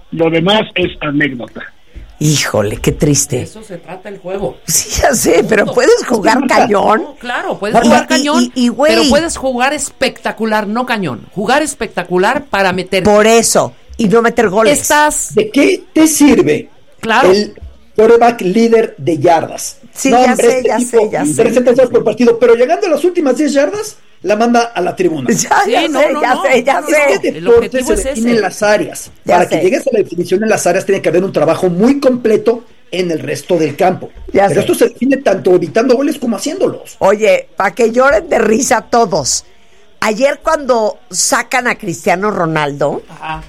Lo demás es anécdota. Híjole, qué triste. De eso se trata el juego. Sí, ya sé, pero ¿puedes jugar cañón? No, claro, puedes jugar cañón, pero puedes jugar espectacular, no cañón. Jugar espectacular para meter. Por eso, y no meter goles. ¿De qué te sirve? Claro. El quarterback líder de yardas. Sí, ya sé. 300 yardas por partido, pero llegando a las últimas 10 yardas, la manda a la tribuna. Ya sé. Este deporte se define en las áreas. Para que llegues a la definición en las áreas, tiene que haber un trabajo muy completo en el resto del campo. Pero esto se define tanto evitando goles como haciéndolos. Oye, para que lloren de risa todos. Ayer cuando sacan a Cristiano Ronaldo,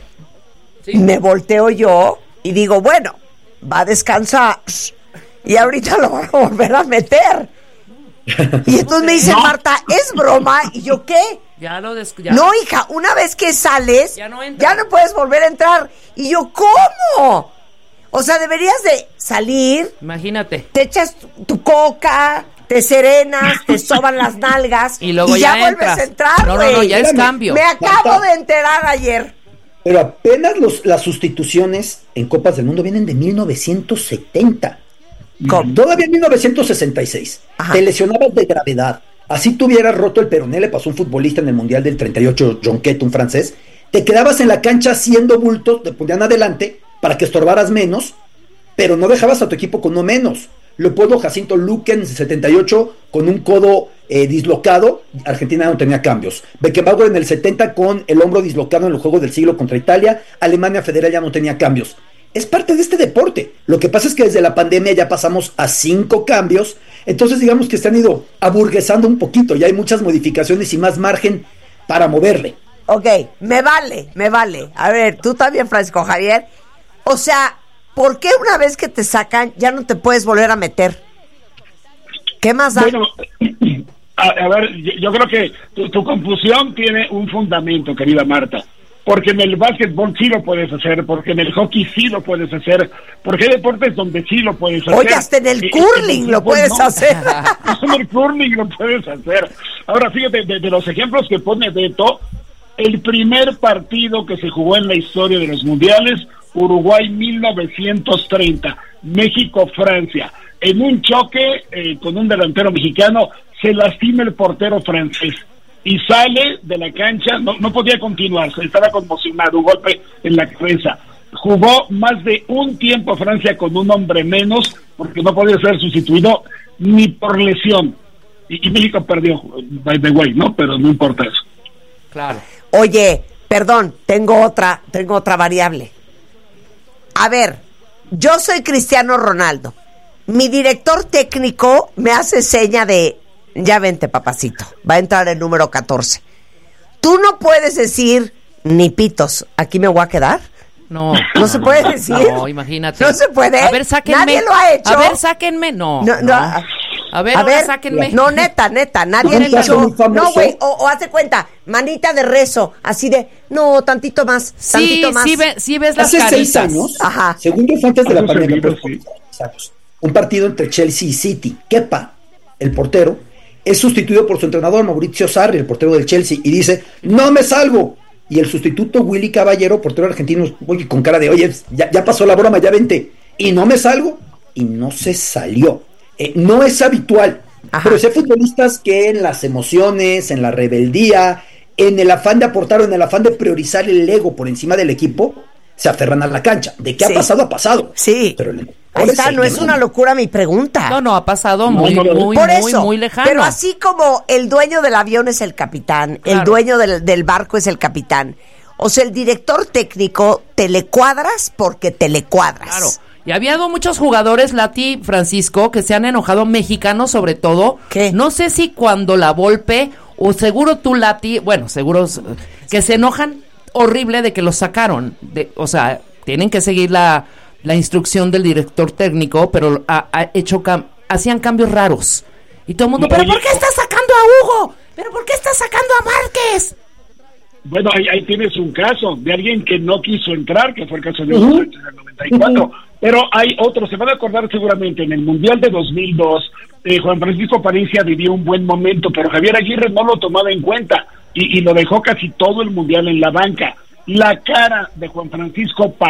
me volteo yo y digo, bueno, va a descansar y ahorita lo van a volver a meter. Y entonces me dice Marta, ¿es broma? Y yo, ¿qué? No, hija, una vez que sales, ya no puedes volver a entrar. Y yo, ¿cómo? O sea, deberías de salir. Imagínate. Te echas tu coca, te serenas, te soban las nalgas y luego ya vuelves a entrar. No, ya es cambio. Me acabo de enterar ayer. Pero apenas las sustituciones en Copas del Mundo vienen de 1970. ¿Cómo? Todavía en 1966. Te lesionabas de gravedad. Así tuvieras roto el peroné, le pasó a un futbolista en el Mundial del 38, Jonquet, un francés. Te quedabas en la cancha haciendo bultos, te ponían adelante para que estorbaras menos, pero no dejabas a tu equipo con uno menos. Leopoldo Jacinto Luque en el 78 con un codo dislocado, Argentina no tenía cambios. Beckenbauer en el 70 con el hombro dislocado en el juego del siglo contra Italia. Alemania Federal ya no tenía cambios. Es parte de este deporte. Lo que pasa es que desde la pandemia ya pasamos a 5 cambios. Entonces digamos que se han ido aburguesando un poquito. Ya hay muchas modificaciones y más margen para moverle. Ok, me vale. A ver, tú también, Francisco Javier. O sea, ¿por qué una vez que te sacan ya no te puedes volver a meter? ¿Qué más da? Bueno, a ver, yo creo que tu confusión tiene un fundamento, querida Marta. Porque en el básquetbol sí lo puedes hacer, porque en el hockey sí lo puedes hacer, porque hay deportes donde sí lo puedes hacer. Oye, hasta en el curling lo puedes hacer. En el curling lo puedes hacer. Ahora, fíjate, de los ejemplos que pone Beto, el primer partido que se jugó en la historia de los mundiales, Uruguay 1930, México-Francia. En un choque con un delantero mexicano, se lastima el portero francés. Y sale de la cancha, no podía continuar, estaba conmocionado, un golpe en la cabeza. Jugó más de un tiempo Francia con un hombre menos, porque no podía ser sustituido ni por lesión. Y México perdió, by the way, ¿no? Pero no importa eso. Claro. Oye, perdón, tengo otra variable. A ver, yo soy Cristiano Ronaldo. Mi director técnico me hace seña de... Ya vente, papacito. Va a entrar el número 14. Tú no puedes decir ni pitos. ¿Aquí me voy a quedar? No se puede decir. No, imagínate. No se puede. A ver, sáquenme. Nadie lo ha hecho. A ver, sáquenme. No. A ver, sáquenme. No, neta. Nadie ha dicho. No, güey. O hace cuenta. Manita de rezo. Así de. No, tantito más. Tantito más. Sí ves las hace caritas. 6 años. Ajá. Segundo fue antes de la pandemia. Un partido entre Chelsea y City. Kepa, el portero, es sustituido por su entrenador Mauricio Sarri, el portero del Chelsea, y dice, no me salgo. Y el sustituto Willy Caballero, portero argentino, oye, con cara de, oye, ya pasó la broma, ya vente. Y no me salgo. Y no se salió. No es habitual. Ajá. Pero hay futbolistas que en las emociones, en la rebeldía, en el afán de aportar o en el afán de priorizar el ego por encima del equipo, se aferran a la cancha. ¿De qué ha pasado? Ha pasado. Sí. Pero ahí está, no es una locura mi pregunta. No, ha pasado muy lejano. Pero así como el dueño del avión es el capitán, claro, el dueño del barco es el capitán, o sea, el director técnico te le cuadras porque te le cuadras. Claro. Y había habido muchos jugadores, Lati, Francisco, que se han enojado, mexicanos sobre todo. ¿Qué? No sé si cuando la Volpe, o seguro tú, Lati, bueno, seguro que se enojan horrible de que los sacaron. O sea, tienen que seguir la instrucción del director técnico, pero hacían cambios raros. Y todo el mundo, ¿pero por qué estás sacando a Hugo? ¿Pero por qué estás sacando a Márquez? Bueno, ahí tienes un caso de alguien que no quiso entrar, que fue el caso de Hugo en el 94. Pero hay otros, se van a acordar seguramente, en el Mundial de 2002, Juan Francisco Palencia vivió un buen momento, pero Javier Aguirre no lo tomaba en cuenta y lo dejó casi todo el Mundial en la banca. La cara de Juan Francisco